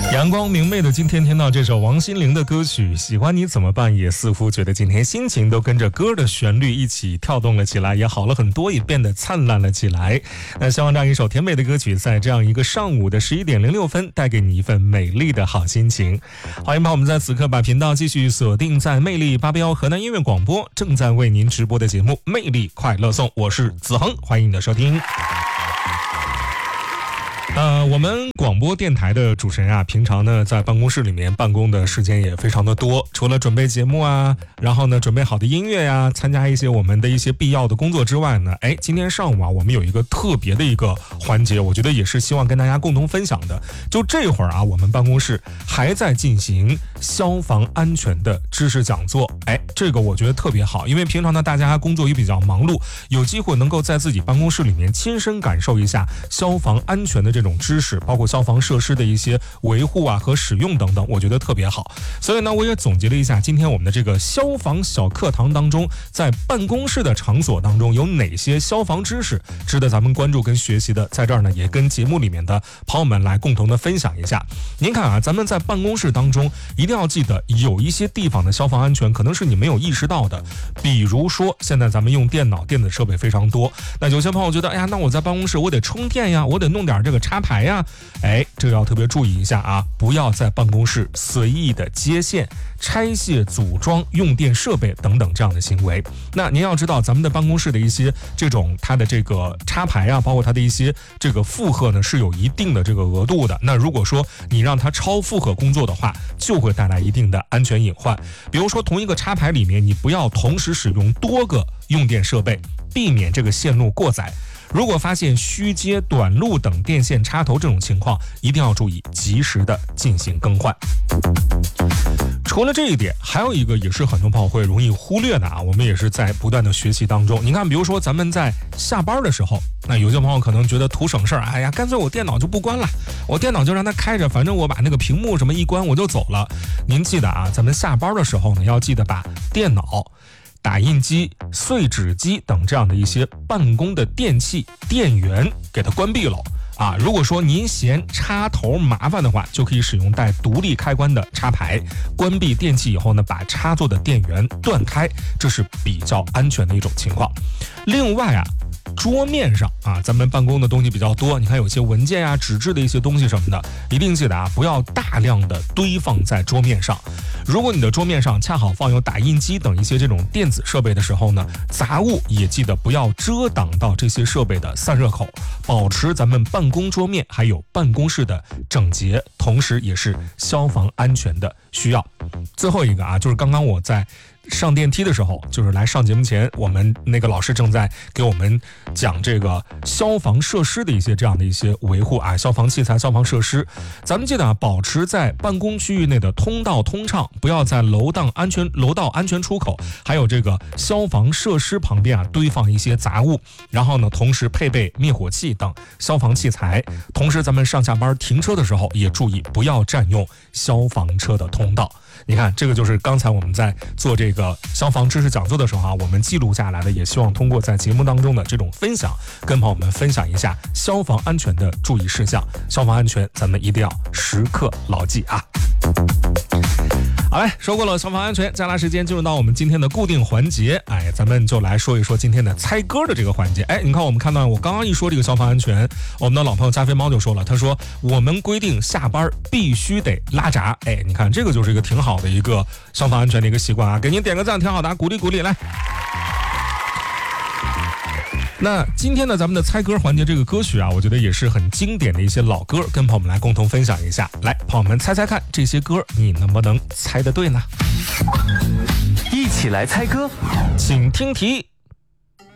阳光明媚的今天，听到这首王心凌的歌曲《喜欢你怎么办》，也似乎觉得今天心情都跟着歌的旋律一起跳动了起来，也好了很多，也变得灿烂了起来。那希望这样一首甜美的歌曲，在这样一个上午的11点06分，带给你一份美丽的好心情。欢迎把我们在此刻把频道继续锁定在魅力881河南音乐广播，正在为您直播的节目《魅力快乐颂》，我是子恒，欢迎你的收听。我们广播电台的主持人啊，平常呢在办公室里面办公的时间也非常的多，除了准备节目啊，然后呢准备好的音乐呀，参加一些我们的一些必要的工作之外呢，今天上午啊，我们有一个特别的一个环节，我觉得也是希望跟大家共同分享的。就这会儿啊，我们办公室还在进行消防安全的知识讲座，这个我觉得特别好，因为平常呢大家工作也比较忙碌，有机会能够在自己办公室里面亲身感受一下消防安全的这种知识，包括消防设施的一些维护啊和使用等等，我觉得特别好。所以呢，我也总结了一下今天我们的这个消防小课堂当中，在办公室的场所当中有哪些消防知识值得咱们关注跟学习的，在这儿呢也跟节目里面的朋友们来共同的分享一下。您看啊，咱们在办公室当中一定要记得，有一些地方的消防安全可能是你没有意识到的，比如说现在咱们用电脑电子设备非常多，那有些朋友觉得那我在办公室我得充电呀，我得弄点这个插排呀，这个要特别注意一下啊，不要在办公室随意的接线、拆卸、组装用电设备等等这样的行为。那您要知道，咱们的办公室的一些这种它的这个插排啊，包括它的一些这个负荷呢，是有一定的这个额度的。那如果说你让它超负荷工作的话，就会带来一定的安全隐患。比如说同一个插排里面，你不要同时使用多个用电设备，避免这个线路过载。如果发现虚接、短路等电线插头这种情况，一定要注意及时的进行更换。除了这一点，还有一个也是很多朋友会容易忽略的啊，我们也是在不断的学习当中。你看，比如说咱们在下班的时候，那有些朋友可能觉得图省事儿，干脆我电脑就不关了，我电脑就让它开着，反正我把那个屏幕什么一关我就走了。您记得啊，咱们下班的时候呢，要记得把电脑、打印机、碎纸机等这样的一些办公的电器、电源给它关闭了啊。如果说您嫌插头麻烦的话，就可以使用带独立开关的插排，关闭电器以后呢，把插座的电源断开，这是比较安全的一种情况。另外啊，桌面上啊，咱们办公的东西比较多，你看有些文件啊、纸质的一些东西什么的，一定记得啊，不要大量的堆放在桌面上。如果你的桌面上恰好放有打印机等一些这种电子设备的时候呢，杂物也记得不要遮挡到这些设备的散热口，保持咱们办公桌面还有办公室的整洁，同时也是消防安全的需要。最后一个啊，就是刚刚我在上电梯的时候，就是来上节目前，我们那个老师正在给我们讲这个消防设施的一些这样的一些维护啊，消防器材、消防设施。咱们记得啊，保持在办公区域内的通道通畅，不要在楼道安全出口，还有这个消防设施旁边啊堆放一些杂物。然后呢，同时配备灭火器等消防器材。同时，咱们上下班停车的时候也注意不要占用消防车的通道。你看，这个就是刚才我们在做这个消防知识讲座的时候啊，我们记录下来的，也希望通过在节目当中的这种分享，跟朋友们分享一下消防安全的注意事项。消防安全，咱们一定要时刻牢记啊！好嘞，说过了消防安全，接下来时间进入到我们今天的固定环节，咱们就来说一说今天的猜歌的这个环节。你看我们看到我刚刚一说这个消防安全，我们的老朋友加菲猫就说了，他说我们规定下班必须得拉闸。你看这个就是一个挺好的一个消防安全的一个习惯啊，给您点个赞，挺好的，鼓励鼓励来。那今天呢，咱们的猜歌环节这个歌曲啊，我觉得也是很经典的一些老歌，跟朋友们来共同分享一下。来，朋友们猜猜看，这些歌你能不能猜得对呢？ 一起来猜歌， 请听题。